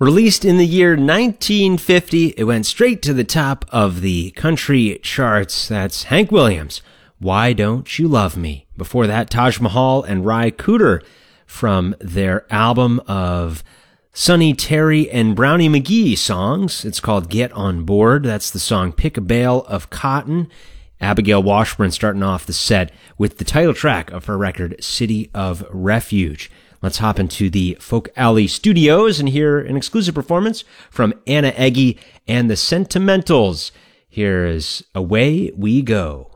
Released in the year 1950, it went straight to the top of the country charts. That's Hank Williams, Why Don't You Love Me? Before that, Taj Mahal and Ry Cooder from their album of Sonny Terry and Brownie McGhee songs. It's called Get On Board. That's the song Pick a Bale of Cotton. Abigail Washburn starting off the set with the title track of her record, City of Refuge. Let's hop into the Folk Alley Studios and hear an exclusive performance from Anna Eggy and the Sentimentals. Here is Away We Go.